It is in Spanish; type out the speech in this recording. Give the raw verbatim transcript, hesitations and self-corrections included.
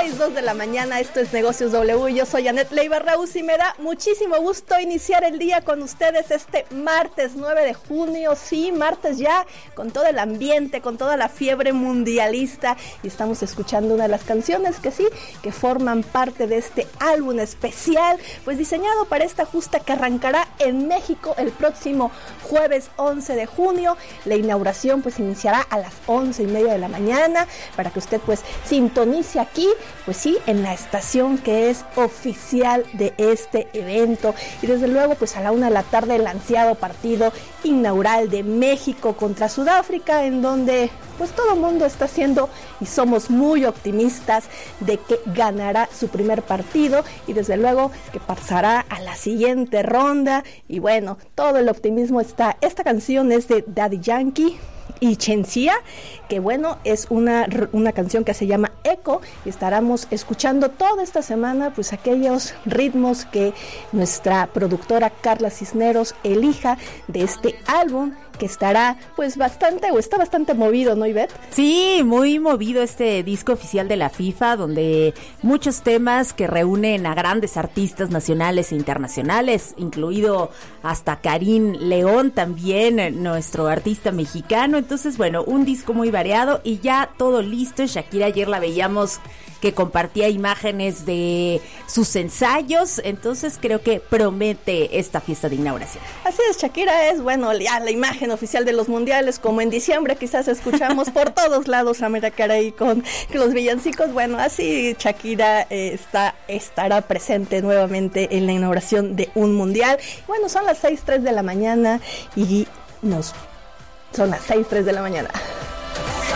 seis, dos de la mañana, esto es Negocios W, yo soy Anet Leiva Raúz y me da muchísimo gusto iniciar el día con ustedes este martes nueve de junio, sí, martes ya, con todo el ambiente, con toda la fiebre mundialista, y estamos escuchando una de las canciones que sí, que forman parte de este álbum especial, pues diseñado para esta justa que arrancará en México el próximo jueves once de junio, la inauguración pues iniciará a las once y media de la mañana, para que usted pues sintonice aquí, pues sí, en la estación que es oficial de este evento, y desde luego pues a la una de la tarde el ansiado partido inaugural de México contra Sudáfrica, en donde pues todo el mundo está haciendo y somos muy optimistas de que ganará su primer partido y desde luego que pasará a la siguiente ronda, y bueno, todo el optimismo está. Esta canción es de Daddy Yankee y Shenseea, que bueno, es una, una canción que se llama Echo, y estaremos escuchando toda esta semana pues aquellos ritmos que nuestra productora Carla Cisneros elija de este álbum, que estará pues bastante, o está bastante movido, ¿no, Ivette? Sí, muy movido este disco oficial de la FIFA, donde muchos temas que reúnen a grandes artistas nacionales e internacionales, incluido hasta Karim León también, nuestro artista mexicano. Entonces, bueno, un disco muy variado y ya todo listo. Shakira ayer la veíamos que compartía imágenes de sus ensayos, entonces creo que promete esta fiesta de inauguración. Así es, Shakira es, bueno, ya la imagen oficial de los mundiales, como en diciembre quizás escuchamos por todos lados a Mariah Carey con los villancicos, bueno, así Shakira eh, está, estará presente nuevamente en la inauguración de un mundial. Bueno, son las seis, tres de la mañana y nos... son las seis, tres de la mañana.